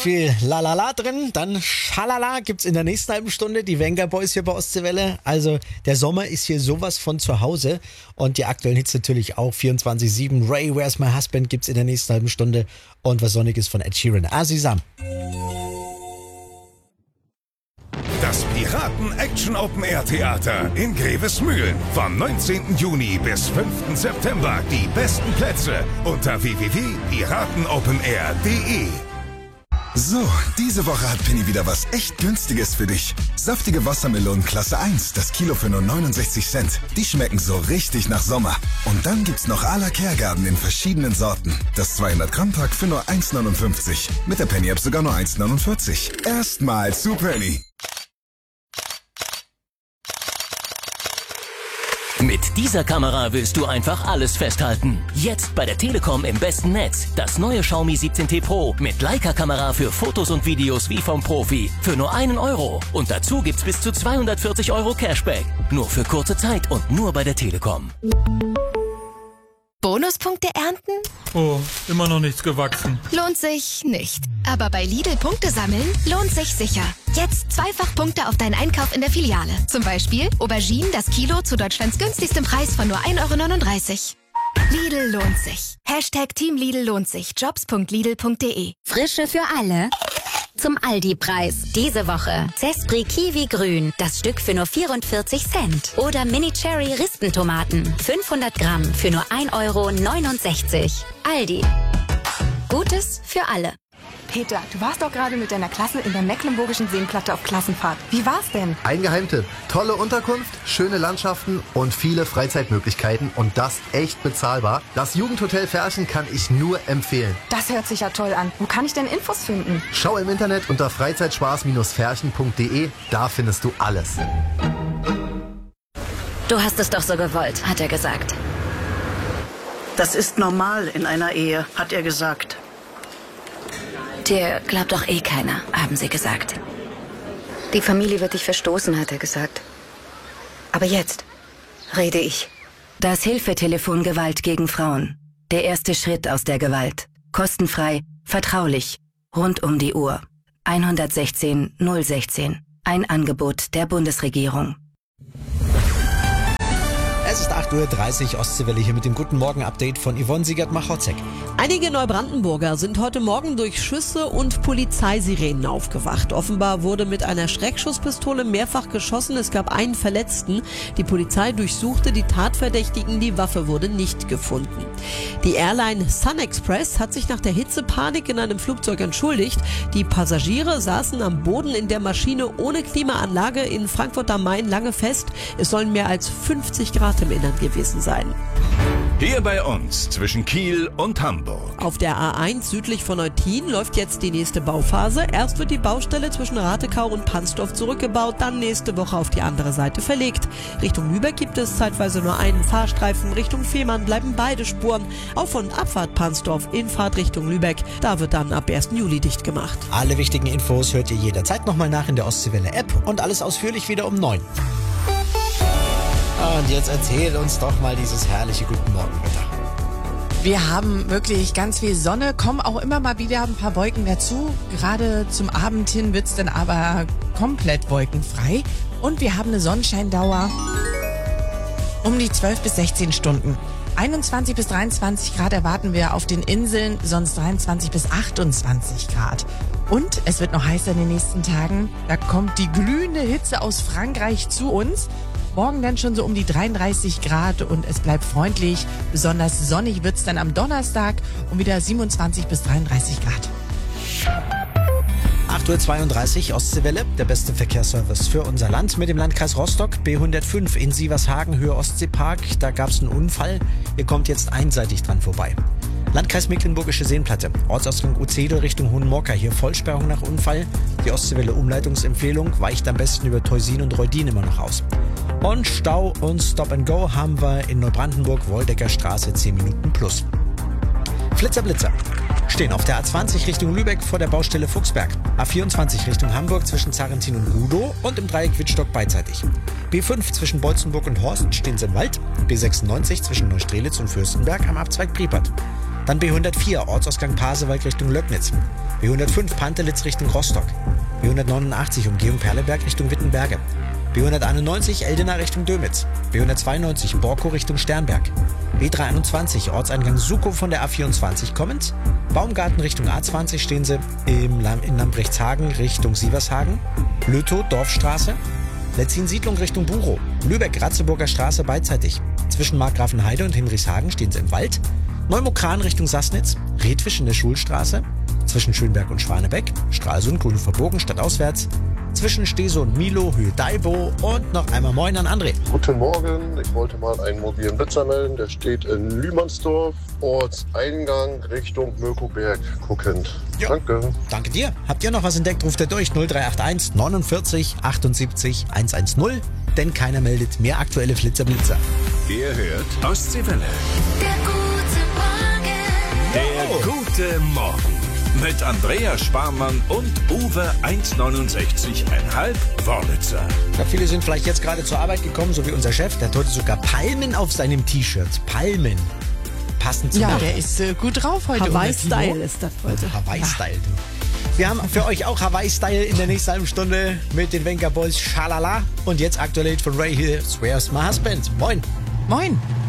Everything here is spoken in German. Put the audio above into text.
viel Lalala drin, dann Schalala gibt's in der nächsten halben Stunde. Die Venga Boys hier bei Ostseewelle. Also der Sommer ist hier sowas von zu Hause. Und die aktuellen Hits natürlich auch 24/7. Ray, Where's My Husband gibt's in der nächsten halben Stunde. Und was Sonniges von Ed Sheeran. Asisam. Das Piraten-Action-Open-Air-Theater in Grevesmühlen. Vom 19. Juni bis 5. September. Die besten Plätze unter www.piratenopenair.de. So, diese Woche hat Penny wieder was echt Günstiges für dich. Saftige Wassermelonen Klasse 1, das Kilo für nur 69 Cent. Die schmecken so richtig nach Sommer. Und dann gibt's noch à la Kergarten in verschiedenen Sorten. Das 200-Gramm-Pack für nur 1,59. Mit der Penny-App sogar nur 1,49. Erstmal zu Penny. Mit dieser Kamera willst du einfach alles festhalten. Jetzt bei der Telekom im besten Netz. Das neue Xiaomi 17T Pro mit Leica-Kamera für Fotos und Videos wie vom Profi. Für nur €1. Und dazu gibt's bis zu 240 € Cashback. Nur für kurze Zeit und nur bei der Telekom. Bonuspunkte ernten? Oh, immer noch nichts gewachsen. Lohnt sich nicht. Aber bei Lidl Punkte sammeln lohnt sich sicher. Jetzt zweifach Punkte auf deinen Einkauf in der Filiale. Zum Beispiel Auberginen das Kilo zu Deutschlands günstigstem Preis von nur 1,39 €. Lidl lohnt sich. Hashtag Team Lidl lohnt sich. Jobs.lidl.de. Frische für alle. Zum Aldi-Preis. Diese Woche Zespri Kiwi Grün. Das Stück für nur 44 Cent. Oder Mini Cherry Rispentomaten. 500 Gramm für nur 1,69 €. Aldi. Gutes für alle. Peter, du warst doch gerade mit deiner Klasse in der Mecklenburgischen Seenplatte auf Klassenfahrt. Wie war's denn? Ein Geheimtipp. Tolle Unterkunft, schöne Landschaften und viele Freizeitmöglichkeiten und das echt bezahlbar. Das Jugendhotel Ferchen kann ich nur empfehlen. Das hört sich ja toll an. Wo kann ich denn Infos finden? Schau im Internet unter freizeitspaß-ferchen.de. Da findest du alles. Du hast es doch so gewollt, hat er gesagt. Das ist normal in einer Ehe, hat er gesagt. Dir glaubt doch eh keiner, haben sie gesagt. Die Familie wird dich verstoßen, hat er gesagt. Aber jetzt rede ich. Das Hilfetelefon Gewalt gegen Frauen. Der erste Schritt aus der Gewalt. Kostenfrei, vertraulich, rund um die Uhr. 116 016. Ein Angebot der Bundesregierung. Es ist 8:30 Uhr, Ostseewelle hier mit dem Guten Morgen-Update von Yvonne Siegert-Machotzek. Einige Neubrandenburger sind heute Morgen durch Schüsse und Polizeisirenen aufgewacht. Offenbar wurde mit einer Schreckschusspistole mehrfach geschossen. Es gab einen Verletzten. Die Polizei durchsuchte die Tatverdächtigen. Die Waffe wurde nicht gefunden. Die Airline Sun Express hat sich nach der Hitzepanik in einem Flugzeug entschuldigt. Die Passagiere saßen am Boden in der Maschine ohne Klimaanlage in Frankfurt am Main lange fest. Es sollen mehr als 50 Grad im Innern gewesen sein. Hier bei uns zwischen Kiel und Hamburg. Auf der A1 südlich von Eutin läuft jetzt die nächste Bauphase. Erst wird die Baustelle zwischen Ratekau und Pansdorf zurückgebaut, dann nächste Woche auf die andere Seite verlegt. Richtung Lübeck gibt es zeitweise nur einen Fahrstreifen. Richtung Fehmarn bleiben beide Spuren. Auf- und Abfahrt Pansdorf in Fahrtrichtung Lübeck. Da wird dann ab 1. Juli dicht gemacht. Alle wichtigen Infos hört ihr jederzeit nochmal nach in der Ostseewelle-App und alles ausführlich wieder um 9. Und jetzt erzähl uns doch mal dieses herrliche Guten Morgen-Wetter. Wir haben wirklich ganz viel Sonne, kommen auch immer mal wieder ein paar Wolken dazu. Gerade zum Abend hin wird's dann aber komplett wolkenfrei. Und wir haben eine Sonnenscheindauer um die 12 bis 16 Stunden. 21 bis 23 Grad erwarten wir auf den Inseln, sonst 23 bis 28 Grad. Und es wird noch heißer in den nächsten Tagen. Da kommt die glühende Hitze aus Frankreich zu uns. Morgen dann schon so um die 33 Grad und es bleibt freundlich. Besonders sonnig wird's dann am Donnerstag um wieder 27 bis 33 Grad. 8:32 Uhr, Ostseewelle, der beste Verkehrsservice für unser Land mit dem Landkreis Rostock. B105 in Sievershagen, Höhe Ostseepark. Da gab es einen Unfall. Ihr kommt jetzt einseitig dran vorbei. Landkreis Mecklenburgische Seenplatte, Ortsausgang Uzzedel Richtung Hohenmokka. Hier Vollsperrung nach Unfall. Die Ostseewelle Umleitungsempfehlung weicht am besten über Teusin und Reudin immer noch aus. Und Stau und Stop and Go haben wir in Neubrandenburg, Woldecker Straße 10 Minuten plus. Flitzer stehen auf der A20 Richtung Lübeck vor der Baustelle Fuchsberg. A24 Richtung Hamburg zwischen Zarentin und Rudow und im Dreieck Wittstock beidseitig. B5 zwischen Beutzenburg und Horst stehen sie im Wald. B96 zwischen Neustrelitz und Fürstenberg am Abzweig Priepert. Dann B104 Ortsausgang Pasewalk Richtung Löcknitz. B105 Pantelitz Richtung Rostock. B189 Umgehung Perleberg Richtung Wittenberge. B191 Eldena Richtung Dömitz. B192 Borkow Richtung Sternberg. B321 Ortseingang Sukow von der A24 kommend. Baumgarten Richtung A20 stehen sie in Lambrechtshagen Richtung Sievershagen. Lötow Dorfstraße. Letzin-Siedlung Richtung Buchow. Lübeck-Ratzeburger Straße beidseitig. Zwischen Markgrafenheide und Hinrichshagen stehen sie im Wald. Neumokran Richtung Sassnitz. Redfisch in der Schulstraße. Zwischen Schönberg und Schwanebeck. Stralsund, Grün verbogen, stadtauswärts. Zwischen Steso und Milo, Höhe Daibo. Und noch einmal Moin an André. Guten Morgen, ich wollte mal einen mobilen Blitzer melden. Der steht in Lühmannsdorf, Ortseingang Richtung Möckoberg guckend. Ja. Danke. Danke dir. Habt ihr noch was entdeckt, ruft ihr durch 0381 49 78 110. Denn keiner meldet mehr aktuelle Flitzer-Blitzer. Ihr hört Ostseewelle. Der gute Morgen. Mit Andrea Sparmann und Uwe 1,69,5 Wörlitzer. Ich glaube, viele sind vielleicht jetzt gerade zur Arbeit gekommen, so wie unser Chef. Der hat heute sogar Palmen auf seinem T-Shirt. Palmen. Passend zum Ja, Wetter. der ist gut drauf heute. Hawaii-Style ist das heute. Hawaii-Style. Wir haben für euch auch Hawaii-Style in der nächsten halben Stunde mit den Venga Boys Schalala. Und jetzt aktuell von Ray Hill, Where's My Husband? Moin. Moin.